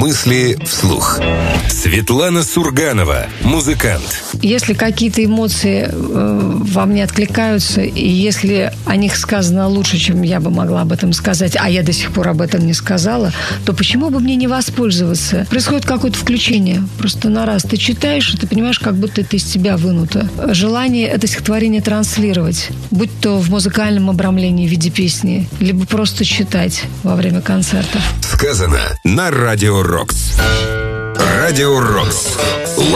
Мысли вслух. Светлана Сурганова, музыкант. Если какие-то эмоции во мне откликаются, и если о них сказано лучше, чем я бы могла об этом сказать, а я до сих пор об этом не сказала, то почему бы мне не воспользоваться? Происходит какое-то включение. Просто на раз ты читаешь, и ты понимаешь, как будто это из тебя вынуто. Желание это стихотворение транслировать, будь то в музыкальном обрамлении в виде песни, либо просто читать во время концертов. Сказано на Радио Рокс. Радио Рокс.